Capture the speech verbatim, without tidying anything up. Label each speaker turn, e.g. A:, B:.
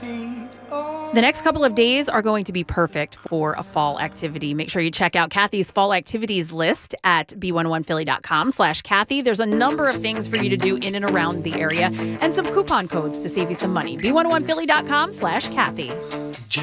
A: The next couple of days are going to be perfect for a fall activity. Make sure you check out Kathy's fall activities list at b one one philly dot com slash Kathy. There's a number of things for you to do in and around the area and some coupon codes to save you some money. b one one philly dot com slash Kathy.